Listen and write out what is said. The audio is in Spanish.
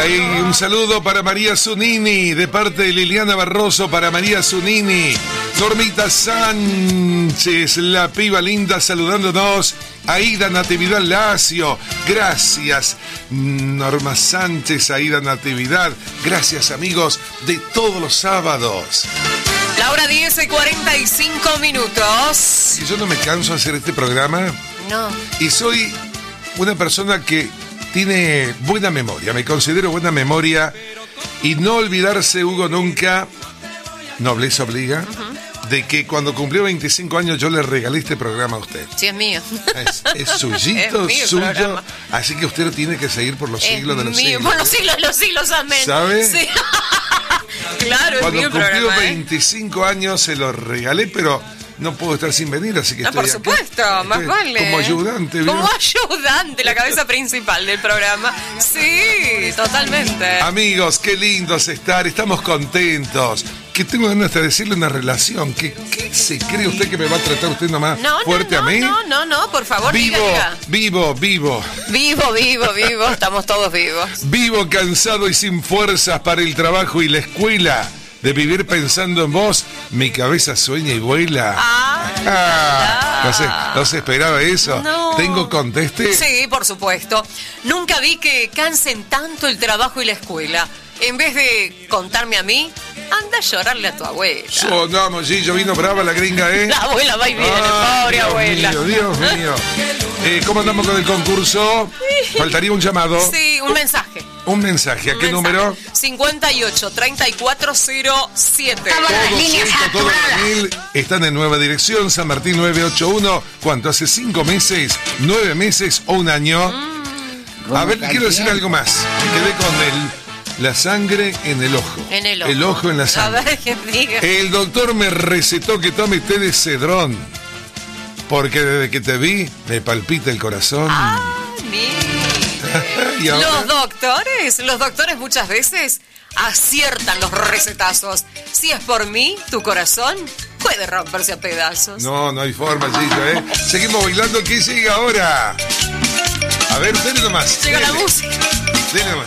Hay un saludo para María Zunini, de parte de Liliana Barroso, para María Zunini. Normita Sánchez, la piba linda, saludándonos. Aida Natividad Lacio, gracias. Norma Sánchez, Aida Natividad, gracias amigos de todos los sábados. La hora 10:45. Y yo no me canso de hacer este programa. No. Y soy una persona que tiene buena memoria, me considero buena memoria. Y no olvidarse, Hugo, nunca, nobleza obliga, de que cuando cumplió 25 años yo le regalé este programa a usted. Sí, es mío. Es suyito, Es mío suyo. programa. Así que usted lo tiene que seguir por los siglos de los mío, siglos. por los siglos, amén. ¿Sabe? Sí. Claro, Cuando es mío cumplió programa, 25 años se lo regalé, pero no puedo estar sin venir, así que No, estoy por supuesto, aquí. más vale. Como ayudante, ¿vio? Como ayudante, la cabeza principal del programa. Sí, totalmente. Amigos, qué lindos estar, estamos contentos. Que tengo ganas de decirle una relación. ¿Qué se cree usted que me va a tratar usted nomás fuerte a mí? No, por favor, Vivo, diga. vivo. Vivo, estamos todos vivos. Vivo, cansado y sin fuerzas para el trabajo y la escuela. De vivir pensando en vos, mi cabeza sueña y vuela. No se esperaba eso. No. ¿Tengo conteste? Sí, por supuesto. Nunca vi que cansen tanto el trabajo y la escuela. En vez de contarme a mí, anda a llorarle a tu abuela. No, Mollillo, vino brava la gringa, ¿eh? La abuela va y viene, pobre Dios abuela. Dios mío. ¿Cómo andamos con el concurso? Faltaría un llamado. Sí, un mensaje. Un mensaje. ¿A qué número? 58-3407. Todo Daniel están en Nueva Dirección, San Martín 981. ¿Cuánto? ¿Hace 5 meses, 9 meses o un año? A ver, quiero decir algo más. Me quedé con la sangre en el ojo. En el ojo. El ojo en la sangre. A ver, que diga. El doctor me recetó que tome té de cedrón. Porque desde que te vi, me palpita el corazón. Mire. ¿Y ahora? Los doctores muchas veces aciertan los recetazos. Si es por mí, tu corazón puede romperse a pedazos. No hay forma, Gillo, ¿eh? Seguimos bailando. ¿Qué sigue ahora? A ver, dele nomás. Llega la dele. música. Dele nomás.